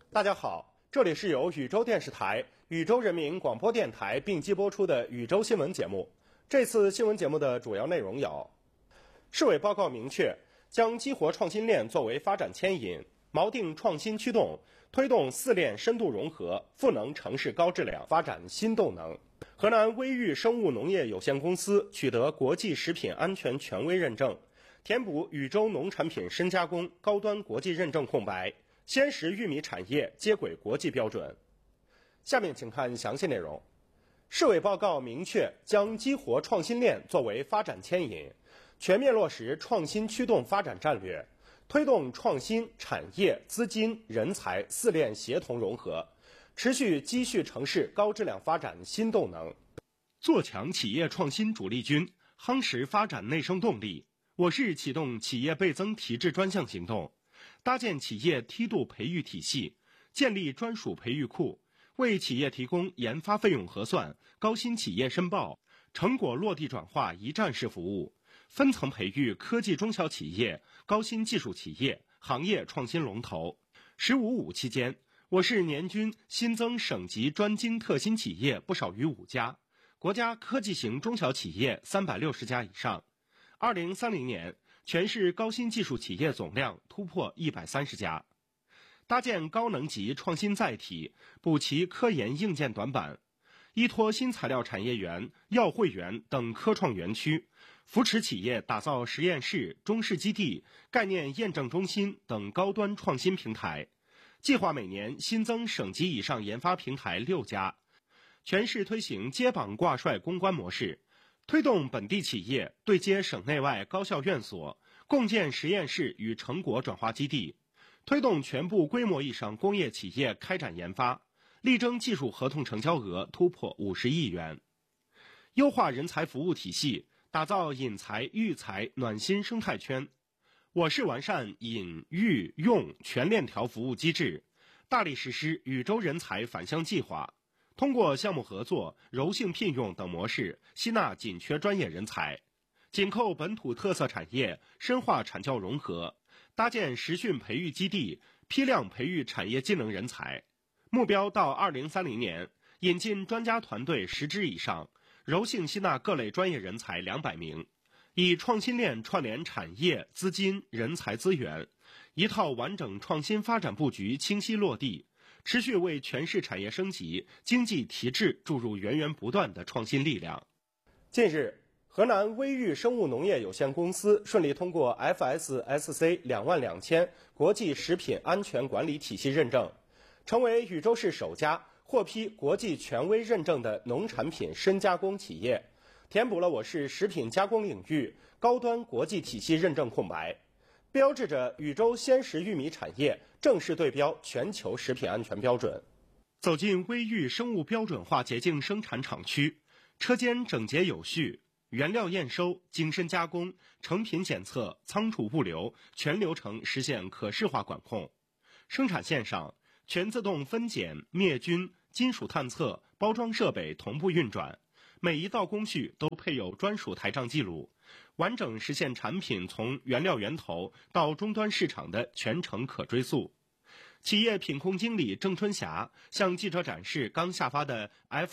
大家好，这里是由宇宙电视台、宇宙人民广播电台并机播出的宇宙新闻节目。这次新闻节目的主要内容有：市委报告明确，将激活创新链作为发展牵引，锚定创新驱动，推动4链深度融合，赋能城市高质量发展新动能。河南威裕生物农业有限公司取得国际食品安全权威认证，填补宇宙农产品深加工高端国际认证空白，鲜食玉米产业接轨国际标准。下面请看详细内容。市委报告明确，将激活创新链作为发展牵引，全面落实创新驱动发展战略，推动创新、产业、资金、人才4链协同融合，持续积蓄城市高质量发展新动能，做强企业创新主力军，夯实发展内生动力。我市启动企业倍增提质专项行动，搭建企业梯度培育体系，建立专属培育库，为企业提供研发费用核算、高新企业申报、成果落地转化一站式服务，分层培育科技中小企业、高新技术企业、行业创新龙头。“15+5”期间，我市年均新增省级专精特新企业不少于5家，国家科技型中小企业360家以上。2030年，全市高新技术企业总量突破130家。搭建高能级创新载体，补齐科研硬件短板，依托新材料产业园、药汇园等科创园区，扶持企业打造实验室、中试基地、概念验证中心等高端创新平台。计划每年新增省级以上研发平台6家，全市推行接榜挂帅攻关模式，推动本地企业对接省内外高校院所，共建实验室与成果转化基地，推动全部规模以上工业企业开展研发，力争技术合同成交额突破50亿元。优化人才服务体系，打造引才育才暖心生态圈。我市完善引育用全链条服务机制，大力实施宇宙人才返乡计划，通过项目合作、柔性聘用等模式吸纳紧缺专业人才，紧扣本土特色产业，深化产教融合，搭建实训培育基地，批量培育产业技能人才。目标到2030年，引进专家团队10支以上，柔性吸纳各类专业人才200名，以创新链串联产业、资金、人才资源，一套完整创新发展布局清晰落地，持续为全市产业升级、经济提质注入源源不断的创新力量。近日，河南威裕生物农业有限公司顺利通过 FSSC 22000国际食品安全管理体系认证，成为宇州市首家获批国际权威认证的农产品深加工企业，填补了我市食品加工领域高端国际体系认证空白，标志着宇州鲜食玉米产业正式对标全球食品安全标准。走进威裕生物标准化洁净生产厂区，车间整洁有序，原料验收、精深加工、成品检测、仓储物流全流程实现可视化管控。生产线上，全自动分拣、灭菌、金属探测、包装设备同步运转，每一道工序都配有专属台账记录，完整实现产品从原料源头到终端市场的全程可追溯。企业品控经理郑春霞向记者展示刚下发的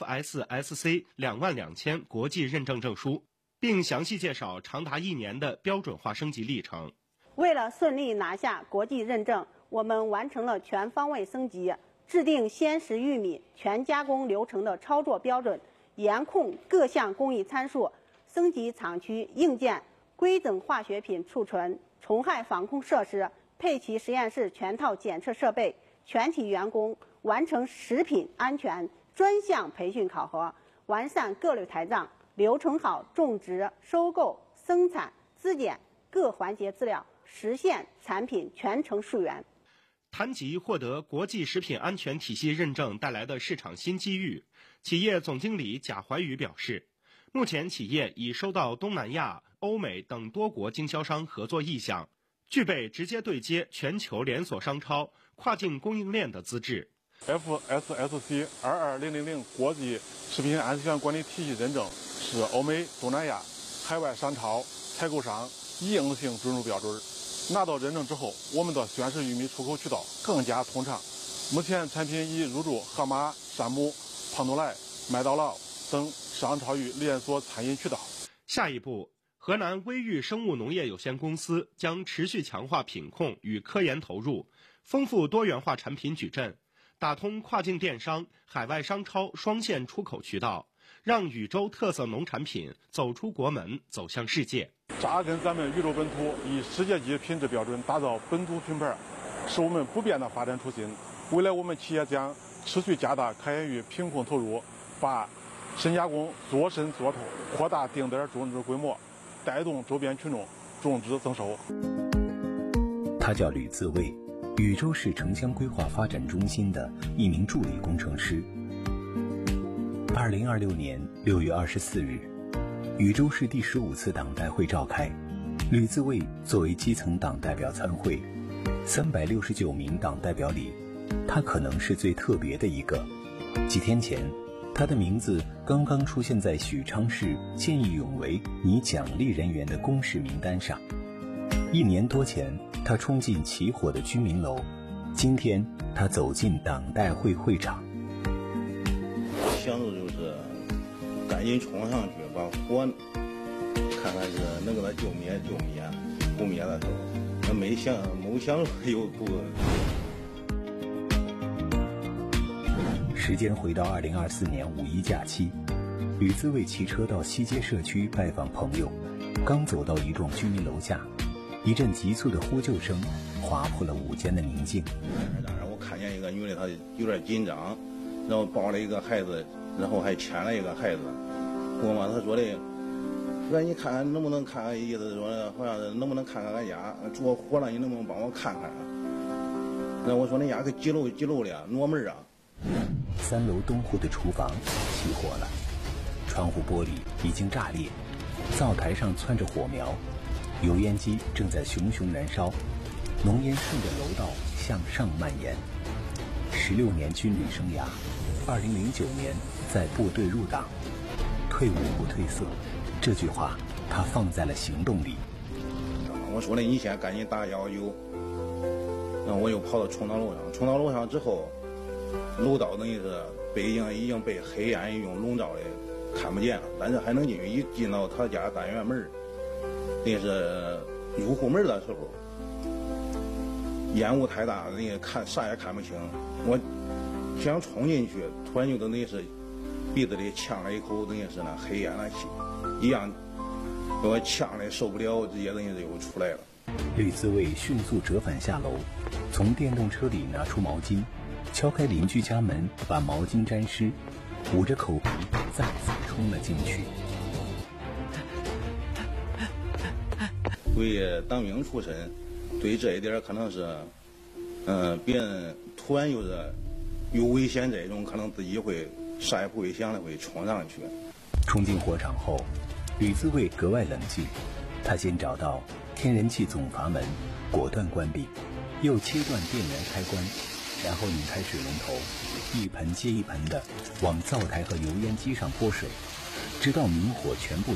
FSSC 22000国际认证证书，并详细介绍长达1年的标准化升级历程。 为了顺利拿下国际认证，我们完成了全方位升级，制定鲜食玉米全加工流程的操作标准，严控各项工艺参数，升级厂区硬件，规整化学品储存、虫害防控设施，配齐实验室全套检测设备，全体员工完成食品安全专项培训考核，完善各类台账，流程好种植、收购、生产、质检各环节资料，实现产品全程溯源。 谈及获得国际食品安全体系认证带来的市场新机遇，企业总经理贾怀宇表示，目前企业已收到东南亚、欧美等多国经销商合作意向，具备直接对接全球连锁商超、跨境供应链的资质。 FSSC 22000国际食品安全管理体系认证是欧美、东南亚、海外商超、采购商一应性准入标准。拿到认证之后，我们的鲜食玉米出口渠道更加通畅， 目前产品已入驻盒马、山姆、胖东来、麦当劳等商超与连锁餐饮渠道。 下一步，河南威裕生物农业有限公司将持续强化品控与科研投入，丰富多元化产品矩阵，打通跨境电商、海外商超双线出口渠道，让禹州特色农产品走出国门，走向世界。 扎根咱们禹州本土，以世界级品质标准打造本土品牌，是我们不变的发展初心。未来我们企业将持续加大科研与品控投入，把深加工做深做透，扩大定点种植规模，带动周边群众种植增收。 他叫吕自卫，禹州市城乡规划发展中心的一名助理工程师。2026年6月24日，禹州市第15次党代会召开，吕自卫作为基层党代表参会。369名党代表里，他可能是最特别的一个。几天前，他的名字刚刚出现在许昌市见义勇为拟奖励人员的公示名单上。1年多前，他冲进起火的居民楼，今天他走进党代会会场。 想着就是赶紧冲上去把火看看是能给他救灭，不灭的时候，没想有不。 时间回到2024年5一假期，吕自卫骑车到西街社区拜访朋友，刚走到一幢居民楼下，一阵急促的呼救声划破了午间的宁静。 我看见一个女的，她有点紧张，然后抱了一个孩子，然后还牵了一个孩子。我嘛，她说的，说你看能不能看看，意思说好像是能不能看看俺家着火了，你能不能帮我看看啊？那我说你家可几楼的，挪门啊。 3楼东户的厨房起火了，窗户玻璃已经炸裂，灶台上窜着火苗，油烟机正在熊熊燃烧，浓烟顺着楼道向上蔓延。16年军旅生涯，2009年在部队入党，退伍不褪色，这句话他放在了行动里。 我说的你先赶紧打119，然后我又跑到冲到楼上之后，楼道等于是已经被黑暗一种笼罩的看不见了，但是还能进去。一进到他家单元门，那是入户门的时候，烟雾太大，那个啥也看不清。我想冲进去，突然就等于是鼻子里呛了一口，等于是那黑烟的气一样，给我呛的受不了，直接等于是又出来了。 吕自卫迅速折返下楼，从电动车里拿出毛巾，敲开邻居家门，把毛巾沾湿，捂着口皮再次冲了进去。 对当兵出身，对这一点可能是，别人突然就是有危险这种，可能自己会啥也不会想的会冲上去。 冲进火场后，吕自卫格外冷静，他先找到天然气总阀门，果断关闭，又切断电源开关，然后拧开水龙头，一盆接一盆的往灶台和油烟机上泼水，直到明火全部